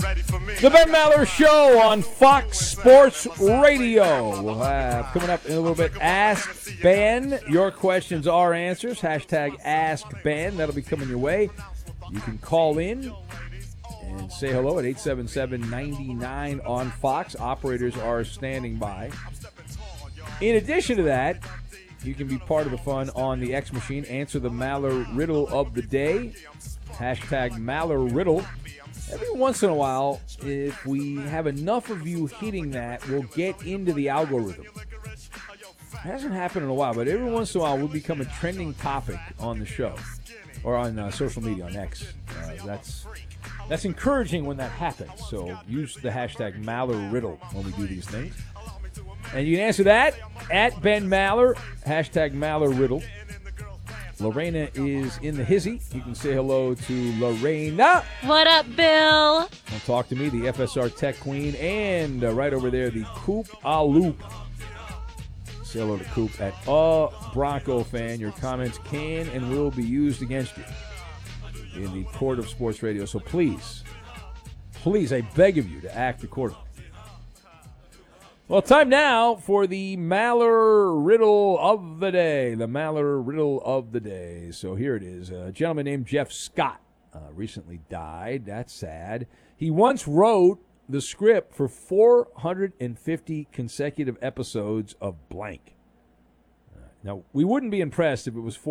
The Ben Maller Show on Fox Sports Radio. We'll have, coming up in a little bit, Ask Ben. Your questions are answers. Hashtag Ask Ben. That'll be coming your way. You can call in and say hello at 877-99 on Fox. Operators are standing by. In addition to that, you can be part of the fun on the X Machine. Answer the Maller Riddle of the Day. Hashtag Maller Riddle. Every once in a while, if we have enough of you hitting that, we'll get into the algorithm. It hasn't happened in a while, but every once in a while, we'll become a trending topic on the show or on social media, on X. That's encouraging when that happens. So use the hashtag Maller Riddle when we do these things. And you can answer that at Ben Maller, hashtag Maller Riddle. Lorena is in the hizzy. You can say hello to Lorena. What up, Bill? And talk to me, the FSR Tech Queen, and right over there, the Coop a Loop. Say hello to Coop at a Bronco fan. Your comments can and will be used against you in the court of sports radio. So please, I beg of you to act accordingly. Well, time now for the Maller Riddle of the Day. The Maller Riddle of the Day. So here it is. A gentleman named Jeff Scott recently died. That's sad. He once wrote the script for 450 consecutive episodes of blank. Now, we wouldn't be impressed if it was